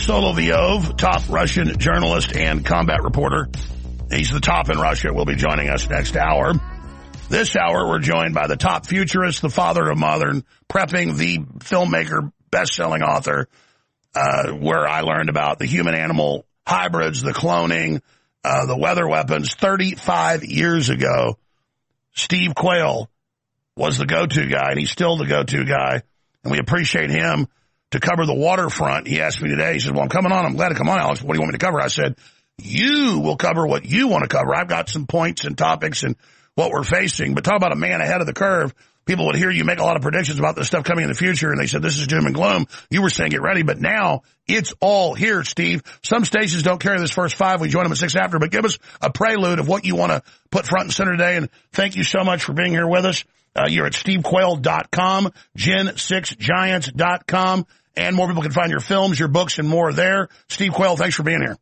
Solovyov, top Russian journalist and combat reporter. He's the top in Russia. Will be joining us next hour. This hour, we're joined by the top futurist, the father of modern prepping, the filmmaker, best-selling author, where I learned about the human-animal hybrids, the cloning, the weather weapons. 35 years ago, Steve Quayle was the go-to guy, and he's still the go-to guy, and we appreciate him to cover the waterfront. He asked me today, he said, well, I'm coming on. I'm glad to come on, Alex. What do you want me to cover? I said, you will cover what you want to cover. I've got some points and topics and what we're facing, but talk about a man ahead of the curve. People would hear you make a lot of predictions about this stuff coming in the future, and they said, this is doom and gloom. You were saying get ready, but now it's all here, Steve. Some stations don't carry this first 5. We join them at 6 after, but give us a prelude of what you want to put front and center today, and thank you so much for being here with us. You're at stevequayle.com, gen6giants.com, and more people can find your films, your books, and more there. Steve Quayle, thanks for being here.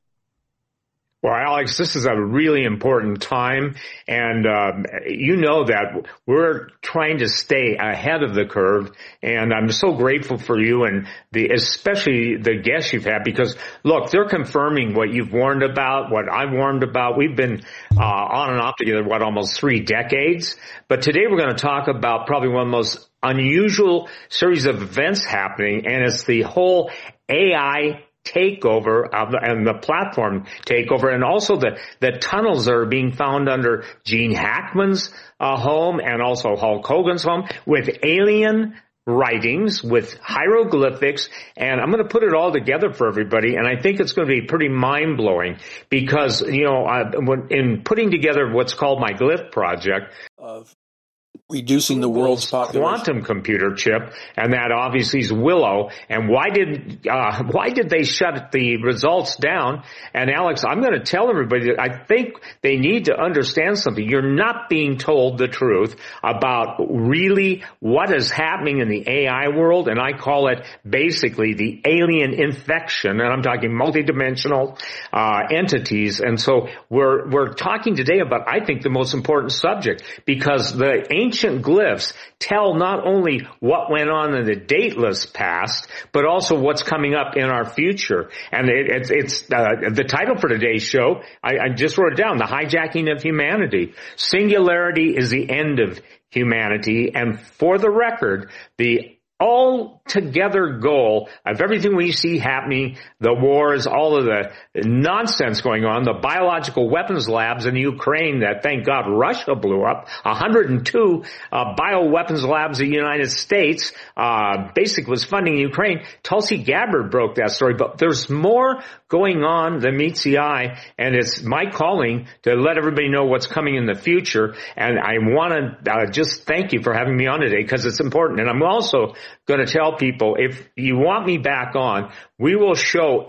Well, Alex, this is a really important time, and you know that we're trying to stay ahead of the curve, and I'm so grateful for you and especially the guests you've had, because, look, they're confirming what you've warned about, what I've warned about. We've been on and off together, almost 3 decades, but today we're going to talk about probably one of the most unusual series of events happening, and it's the whole AI takeover and the platform takeover, and also the tunnels that are being found under Gene Hackman's home and also Hulk Hogan's home with alien writings, with hieroglyphics, and I'm going to put it all together for everybody, and I think it's going to be pretty mind-blowing because, you know, in putting together what's called my Glyph project of reducing the world's population, quantum computer chip, and that obviously is Willow. And why did they shut the results down? And Alex, I'm going to tell everybody that I think they need to understand something. You're not being told the truth about really what is happening in the AI world, and I call it basically the alien infection, and I'm talking multidimensional entities. And so we're talking today about, I think, the most important subject, because the ancient glyphs tell not only what went on in the dateless past, but also what's coming up in our future. And it's the title for today's show. I just wrote it down: The Hijacking of Humanity. Singularity is the end of humanity. And for the record, the all-together goal of everything we see happening, the wars, all of the nonsense going on, the biological weapons labs in Ukraine that, thank God, Russia blew up, 102 bioweapons labs in the United States, basically was funding Ukraine. Tulsi Gabbard broke that story, but there's more going on than meets the eye, and it's my calling to let everybody know what's coming in the future. And I want to just thank you for having me on today, because it's important. And I'm also going to tell people, if you want me back on, we will show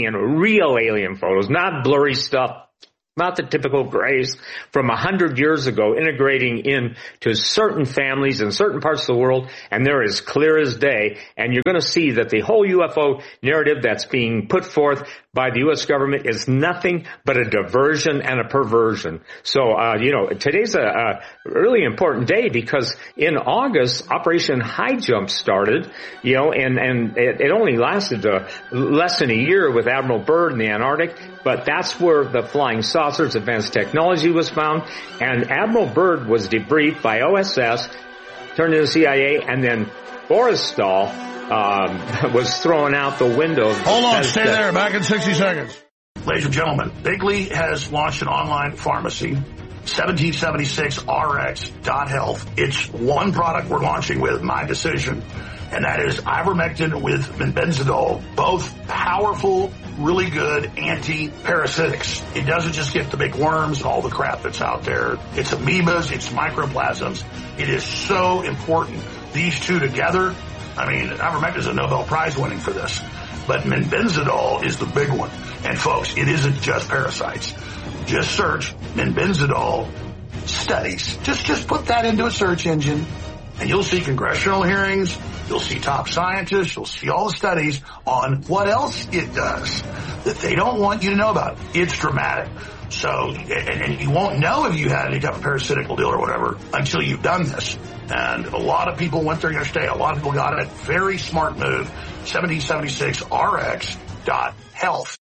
real alien photos, not blurry stuff, not the typical grays from 100 years ago, integrating into certain families in certain parts of the world, and they're as clear as day. And you're going to see that the whole UFO narrative that's being put forth by the U.S. government is nothing but a diversion and a perversion. So, today's a really important day, because in August, Operation High Jump started, and it only lasted less than a year with Admiral Byrd in the Antarctic, but that's where the flying saucers, advanced technology, was found. And Admiral Byrd was debriefed by OSS, turned into the CIA, and then Boristal was thrown out the window. Hold on, stay there. Back in 60 seconds. Ladies and gentlemen, Bigley has launched an online pharmacy, 1776rx.health. It's one product we're launching with, my decision, and that is ivermectin with benzidol, both powerful, really good anti-parasitics. It doesn't just get the big worms and all the crap that's out there. It's amoebas, it's microplasms. It is so important. These two together, I mean, ivermectin is a Nobel Prize winning for this, but benzidol is the big one. And folks, it isn't just parasites. Just search benzidol studies. Just put that into a search engine, and you'll see congressional hearings. You'll see top scientists. You'll see all the studies on what else it does that they don't want you to know about. It's dramatic. So, and you won't know if you had any type of parasitical deal or whatever until you've done this. And a lot of people went there yesterday. A lot of people got it. Very smart move. 1776rx. Health.